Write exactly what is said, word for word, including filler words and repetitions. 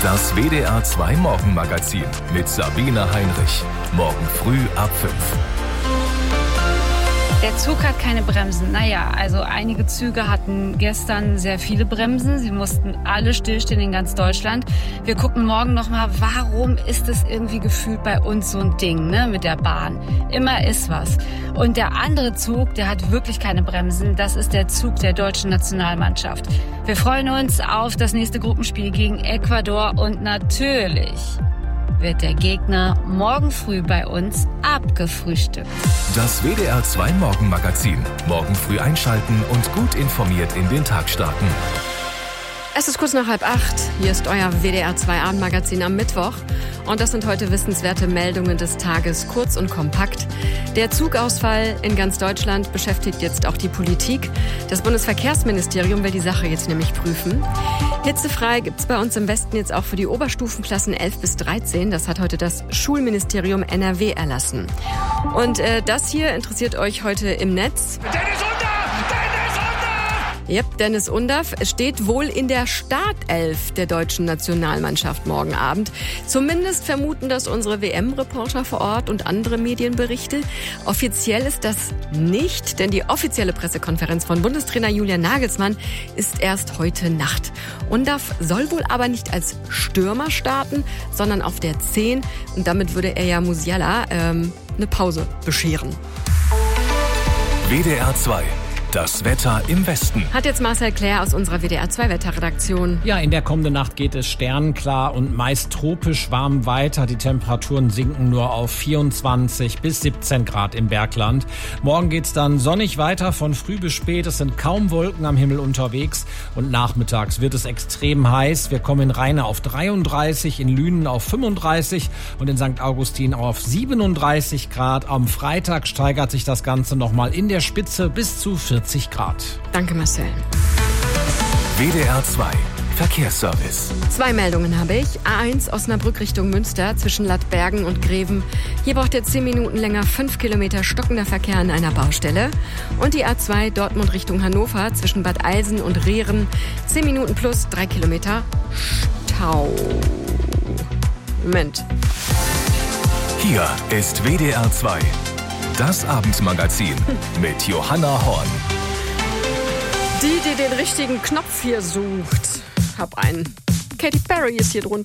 Das W D R zwei Morgenmagazin mit Sabine Heinrich. Morgen früh ab fünf. Der Zug hat keine Bremsen. Naja, also einige Züge hatten gestern sehr viele Bremsen. Sie mussten alle stillstehen in ganz Deutschland. Wir gucken morgen nochmal, warum ist es irgendwie gefühlt bei uns so ein Ding, ne, mit der Bahn. Immer ist was. Und der andere Zug, der hat wirklich keine Bremsen. Das ist der Zug der deutschen Nationalmannschaft. Wir freuen uns auf das nächste Gruppenspiel gegen Ecuador und natürlich wird der Gegner morgen früh bei uns abgefrühstückt. Das W D R zwei Morgenmagazin. Morgen früh einschalten und gut informiert in den Tag starten. Es ist kurz nach halb acht. Hier ist euer W D R zwei Abendmagazin am Mittwoch. Und das sind heute wissenswerte Meldungen des Tages, kurz und kompakt. Der Zugausfall in ganz Deutschland beschäftigt jetzt auch die Politik. Das Bundesverkehrsministerium will die Sache jetzt nämlich prüfen. Hitzefrei gibt's bei uns im Westen jetzt auch für die Oberstufenklassen elf bis dreizehn. Das hat heute das Schulministerium N R W erlassen. Und äh, das hier interessiert euch heute im Netz. Dennis Undaff! Dennis Undaff! Yep, Dennis Undaff steht wohl in der Startelf der deutschen Nationalmannschaft morgen Abend. Zumindest vermuten das unsere W M-Reporter vor Ort und andere Medienberichte. Offiziell ist das nicht, denn die offizielle Pressekonferenz von Bundestrainer Julian Nagelsmann ist erst heute Nacht. Undaff soll wohl aber nicht als Stürmer starten, sondern auf der zehn. Und damit würde er ja Musiala ähm, eine Pause bescheren. W D R zwei. Das Wetter im Westen. Hat jetzt Marcel Claire aus unserer W D R zwei Wetterredaktion. Ja, in der kommenden Nacht geht es sternenklar und meist tropisch warm weiter. Die Temperaturen sinken nur auf vierundzwanzig bis siebzehn Grad im Bergland. Morgen geht's dann sonnig weiter von früh bis spät. Es sind kaum Wolken am Himmel unterwegs und nachmittags wird es extrem heiß. Wir kommen in Rheine auf dreiunddreißig, in Lünen auf fünfunddreißig und in Sankt Augustin auf siebenunddreißig Grad. Am Freitag steigert sich das Ganze nochmal in der Spitze bis zu vierzig Grad. Danke, Marcel. W D R zwei Verkehrsservice. Zwei Meldungen habe ich. A eins Osnabrück Richtung Münster zwischen Lattbergen und Greven. Hier braucht ihr zehn Minuten länger, fünf Kilometer stockender Verkehr an einer Baustelle. Und die A zwei Dortmund Richtung Hannover zwischen Bad Eilsen und Rehren. zehn Minuten plus, drei Kilometer Stau. Moment. Hier ist W D R zwei. Das Abendmagazin mit Johanna Horn. Die, die den richtigen Knopf hier sucht. Hab einen. Katy Perry ist hier drunter.